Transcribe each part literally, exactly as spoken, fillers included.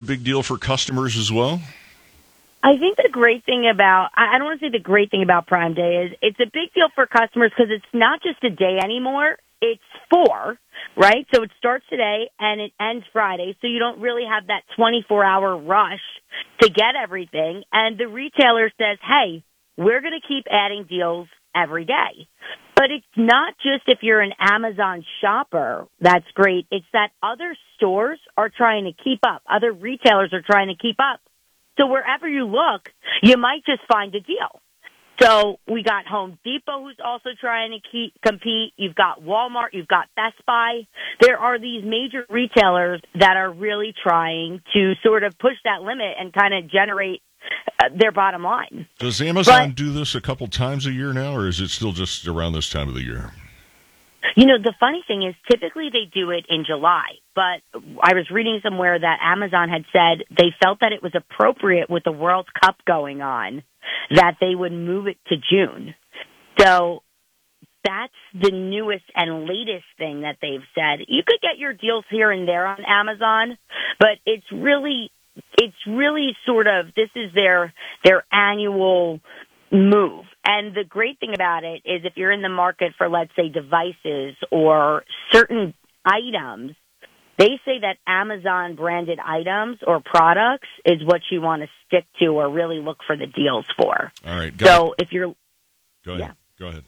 big deal for customers as well? I think the great thing about, I don't want to say the great thing about Prime Day is it's a big deal for customers because it's not just a day anymore. It's four, right? So it starts today and it ends Friday. So you don't really have that twenty-four hour rush to get everything. And the retailer says, hey, we're going to keep adding deals every day. But it's not just if you're an Amazon shopper, that's great. It's that other stores are trying to keep up. Other retailers are trying to keep up. So wherever you look, you might just find a deal. So we got Home Depot, who's also trying to keep, compete. You've got Walmart. You've got Best Buy. There are these major retailers that are really trying to sort of push that limit and kind of generate uh, their bottom line. Does Amazon but, do this a couple times a year now, or is it still just around this time of the year? You know, the funny thing is typically they do it in July, but I was reading somewhere that Amazon had said they felt that it was appropriate with the World Cup going on that they would move it to June. So that's the newest and latest thing that they've said. You could get your deals here and there on Amazon, but it's really, it's really sort of, this is their, their annual move. And the great thing about it is if you're in the market for, let's say, devices or certain items, they say that Amazon branded items or products is what you want to stick to or really look for the deals for. All right. So if you're... Go ahead. Yeah. Go ahead.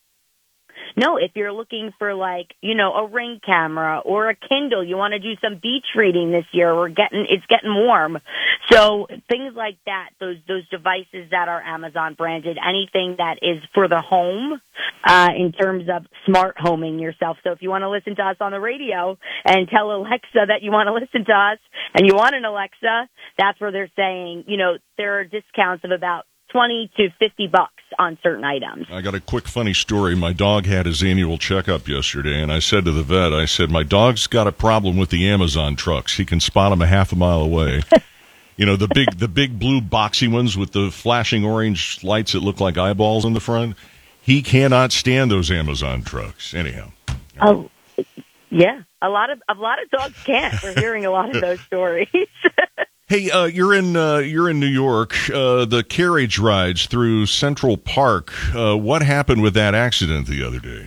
No, if you're looking for, like, you know, a Ring camera or a Kindle, you want to do some beach reading this year. We're getting, it's getting warm. So things like that, those those devices that are Amazon branded, anything that is for the home uh, in terms of smart homing yourself. So if you want to listen to us on the radio and tell Alexa that you want to listen to us and you want an Alexa, that's where they're saying, you know, there are discounts of about twenty to fifty bucks on certain items. I got a quick funny story. My dog had his annual checkup yesterday, and I said to the vet, I said, my dog's got a problem with the Amazon trucks. He can spot them a half a mile away. You know, the big the big blue boxy ones with the flashing orange lights that look like eyeballs in the front. He cannot stand those Amazon trucks. Anyhow. Oh, yeah. A lot of a lot of dogs can't. We're hearing a lot of those stories. Hey, uh, you're in uh, you're in New York. Uh, the carriage rides through Central Park. Uh, what happened with that accident the other day?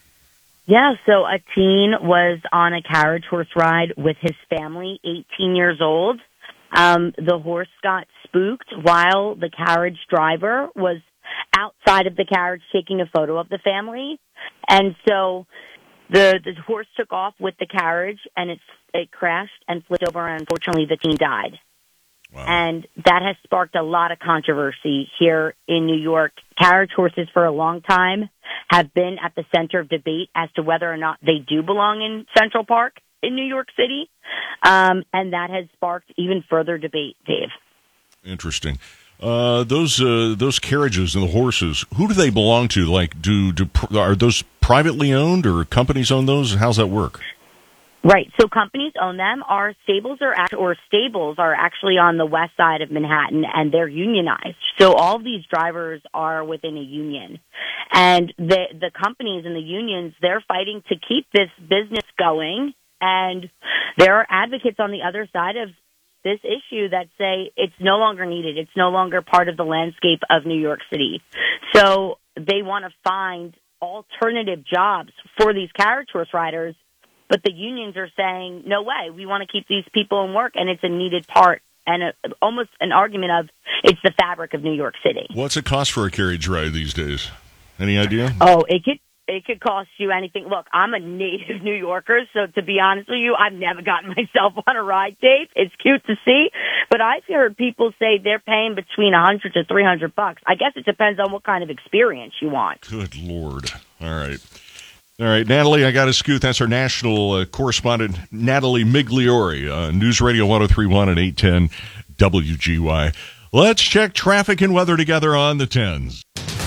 Yeah, so a teen was on a carriage horse ride with his family, eighteen years old. Um, the horse got spooked while the carriage driver was outside of the carriage taking a photo of the family, and so the the horse took off with the carriage, and it it crashed and flipped over, and unfortunately, the teen died. Wow. And that has sparked a lot of controversy here in New York. Carriage horses for a long time have been at the center of debate as to whether or not they do belong in Central Park in New York City. Um, and that has sparked even further debate, Dave. Interesting. Uh, those uh, those carriages and the horses, who do they belong to? Like, do, do are those privately owned or companies own those? How's that work? Right. So companies own them. Our stables are act- or stables are actually on the west side of Manhattan, and they're unionized. So all of these drivers are within a union, and the the companies and the unions, they're fighting to keep this business going. And there are advocates on the other side of this issue that say it's no longer needed. It's no longer part of the landscape of New York City. So they want to find alternative jobs for these carriage horse riders. But the unions are saying, no way, we want to keep these people in work, and it's a needed part, and a, almost an argument of it's the fabric of New York City. What's it cost for a carriage ride these days? Any idea? Oh, it could it could cost you anything. Look, I'm a native New Yorker, so to be honest with you, I've never gotten myself on a ride, Dave. It's cute to see, but I've heard people say they're paying between one hundred to three hundred bucks. I guess it depends on what kind of experience you want. Good Lord. All right. All right, Natalie, I got to scoot. That's our national uh, correspondent, Natalie Migliori, uh, News Radio one oh three point one and eight ten W G Y. Let's check traffic and weather together on the tens.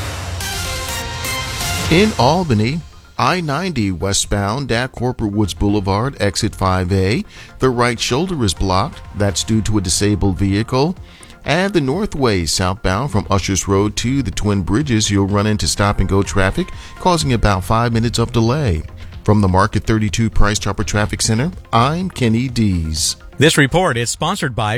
In Albany, I ninety westbound at Corporate Woods Boulevard, exit five A. The right shoulder is blocked. That's due to a disabled vehicle. And the Northway southbound from Ushers Road to the Twin Bridges, you'll run into stop-and-go traffic, causing about five minutes of delay. From the Market thirty-two Price Chopper Traffic Center, I'm Kenny Dees. This report is sponsored by